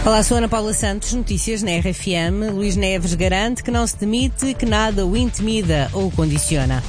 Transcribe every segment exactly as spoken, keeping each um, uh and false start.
Olá, sou Ana Paula Santos, notícias na R F M. Luís Neves garante que não se demite, que nada o intimida ou condiciona.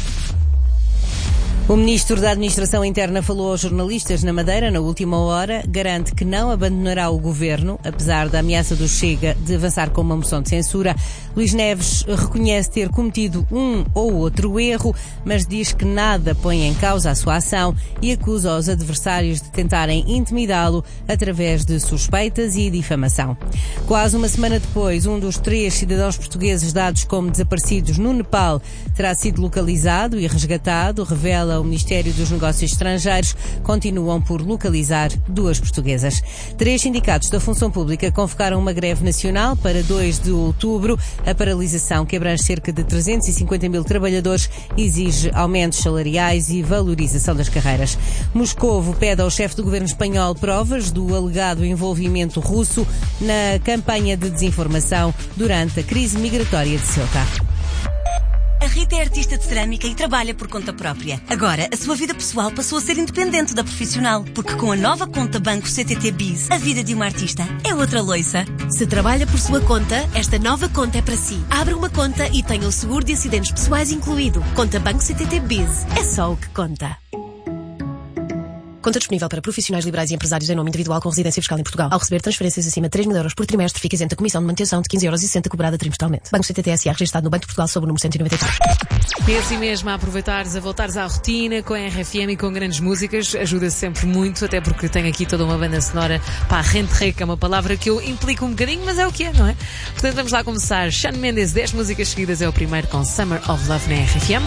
O Ministro da Administração Interna falou aos jornalistas na Madeira na última hora, garante que não abandonará o governo, apesar da ameaça do Chega de avançar com uma moção de censura. Luís Neves reconhece ter cometido um ou outro erro, mas diz que nada põe em causa a sua ação e acusa os adversários de tentarem intimidá-lo através de suspeitas e difamação. Quase uma semana depois, um dos três cidadãos portugueses dados como desaparecidos no Nepal terá sido localizado e resgatado, revela o Ministério dos Negócios Estrangeiros. Continuam por localizar duas portuguesas. Três sindicatos da função pública convocaram uma greve nacional para dois de outubro. A paralisação, que abrange cerca de trezentos e cinquenta mil trabalhadores, exige aumentos salariais e valorização das carreiras. Moscovo pede ao chefe do governo espanhol provas do alegado envolvimento russo na campanha de desinformação durante a crise migratória de Ceuta. A Rita é artista de cerâmica e trabalha por conta própria. Agora, a sua vida pessoal passou a ser independente da profissional, porque com a nova conta Banco C T T Biz, a vida de uma artista é outra loiça. Se trabalha por sua conta, esta nova conta é para si. Abra uma conta e tenha o seguro de acidentes pessoais incluído. Conta Banco C T T Biz. É só o que conta. Conta disponível para profissionais liberais e empresários em nome individual com residência fiscal em Portugal. Ao receber transferências acima de três mil euros por trimestre, fica isenta a comissão de manutenção de quinze euros e sessenta cobrada trimestralmente. Banco C T T S A registado no Banco de Portugal sob o número cento e noventa e três. E assim mesmo, a aproveitares, a voltares à rotina com a R F M e com grandes músicas, ajuda sempre muito, até porque tenho aqui toda uma banda sonora para a rente-rei, que é uma palavra que eu implico um bocadinho, mas é o que é, não é? Portanto, vamos lá começar. Shawn Mendes, dez músicas seguidas, é o primeiro com Summer of Love na R F M.